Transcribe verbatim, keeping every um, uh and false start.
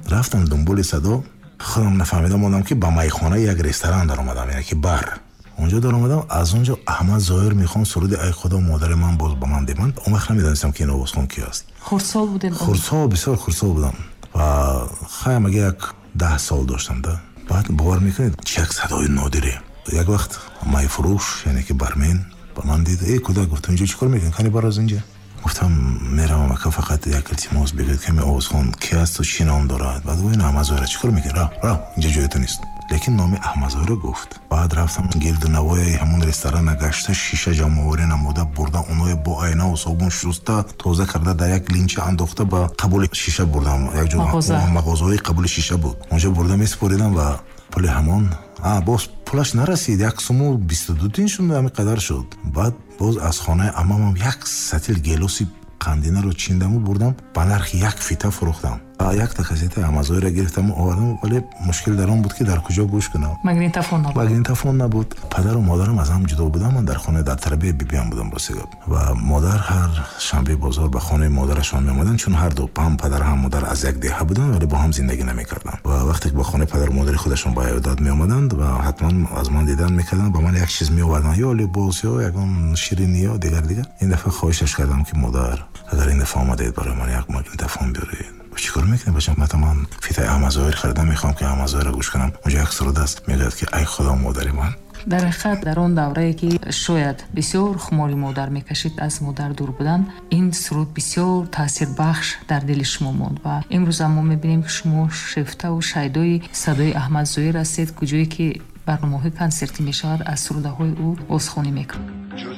рафтам дунболи садо, худам нафаҳмидам, монам ки ба майхона як ресторан дар омадам, яки бар. اونجا در اومدم، از اونجا احمد ظاهر میخوان سرود ای خدا مادر من باز با من دیدن. اون وقت نمیدونستم که این آوازخوان کی است. خردسال بودین؟ خردسال، بسیار خردسال بودم و خیلی مگه یک ده سال داشتم ده. بعد باور میکنید چه یک صدای نادره. یک وقت مای فروش یعنی که برمن با من دید، ای کدا، گفتم اینجا چیکار میکنی؟ کنی بار از اینجا. گفتم میرم مکه فقط یک التماس بگید که می آوازخوان کی است و چی نام دارد. بعد گفت احمد ظاهر. چیکار میکنی؟ راه راه اینجا جای تو نیست. لیکن نام احمد ظاهر گفت. بعد رفتم گرد نوای همون رستوران گشته، شیشه جمع آوری نموده، برده اونای با آینه و صابون شسته تازه کرده در یک لینچه انداخته با قبول شیشه بردم. یک جور مغازه قبول شیشه بود. اونجا برده میسپریدم و پول همون آ باز پولش نرسید، یک سومو بیست و دو تین شد، همین قدر شد. بعد باز از خانه عمومم یک ستیل گلوسی قندینه رو چیندم و بردم با نرخ یک فیته فروختم. یک تا کاست احمد ظاهر را گرفتم و آوردم، ولی مشکل در آن بود که در کجا گوش کنم. ماگنیتوفون نبود. ماگنیتوفون نبود. پدر و مادرم از هم جدا بودن، من در خانه در تربیت بیبیام بودم با سگاب. و مادر هر شنبه بازار به خانه مادرشان میآمدن، چون هر دو هم پدر هم مادر از یک دهه بودن ولی با هم زندگی نمیکردن. و وقتی که به خانه پدر و مادر خودشون با ایادت میآمدند و حتما از من دیدن میکردن، با من یک چیز میآوردن، یا لباس یا یگان شیرینی یا دیگر دیگر. این دفعه خواهشش کردم که مادر اگر این دفعه آمدید برای من یک ماگنیتوفون بیارید. چیکار میکنی بچم؟ مثلا من فیته احمد ظاهر خریدم، میخوام که احمد ظاهر گوش کنم. اونجا یک سرود است میگه که ای خدا مادر من. در حقیقت در اون دوره‌ای که شاید بسیار خماری مادر میکشید، از مادر دور بودن، این سرود بسیار تاثیر بخش در دل شما موند و امروز ما میبینیم که شما شیفته و شایدای صدای احمد ظاهر هستید، کجایی که برنامه‌های کنسرتی میشود از سرودهای او عذرخواهی میکنید.